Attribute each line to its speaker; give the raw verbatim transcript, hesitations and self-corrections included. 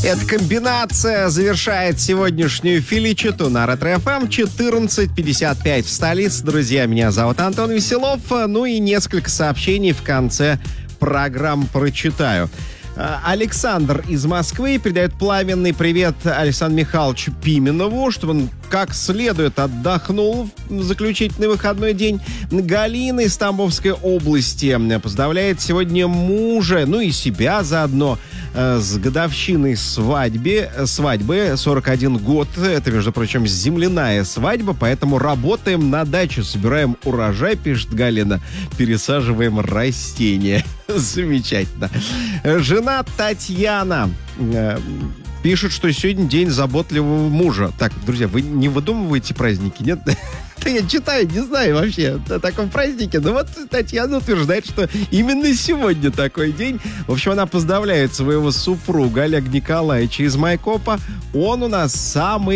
Speaker 1: Эта комбинация завершает сегодняшнюю филичету на Ретро-эф эм. четырнадцать пятьдесят пять в столице. Друзья, меня зовут Антон Веселов. Ну и несколько сообщений в конце программы прочитаю. Александр из Москвы передает пламенный привет Александру Михайловичу Пименову, чтобы он как следует отдохнул в заключительный выходной день. Галина из Тамбовской области поздравляет сегодня мужа, ну и себя заодно, с годовщиной свадьбы, свадьбы, сорок один год. Это, между прочим, земляная свадьба, поэтому работаем на даче, собираем урожай, пишет Галина, пересаживаем растения. Замечательно. Жена Татьяна э, пишет, что сегодня день заботливого мужа. Так, друзья, вы не выдумываете праздники, нет? Я читаю, не знаю вообще о таком празднике. Но вот Татьяна утверждает, что именно сегодня такой день. В общем, она поздравляет своего супруга Олега Николаевича из Майкопа. Он у нас самый